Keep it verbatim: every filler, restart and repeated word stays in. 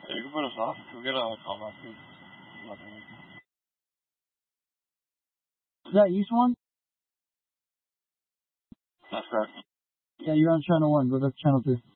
You can put us off. We'll get a call back. Is that East one? That's correct. Yeah, you're on channel one. Go to channel two.